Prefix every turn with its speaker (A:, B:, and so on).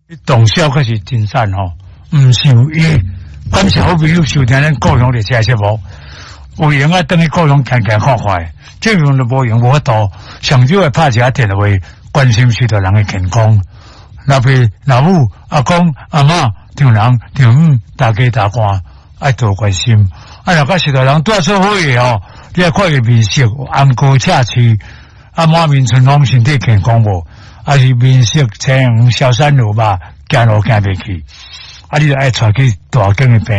A: 动效可是真善吼，毋是有伊感谢好朋友收听咱故乡的车节目，有闲啊，等于故乡健健康康的，这样都无用无法度，上少会拍一下电话关心许多人的健康，老爸老母阿公阿嬷丈人丈母大家大官爱多关心，若甲许多人拄做伙的吼，你要看伊面色暗高赤刺，满面春风身体健康无？还是面色青黄消散落吧，行路行袂去，你就爱带去大间的病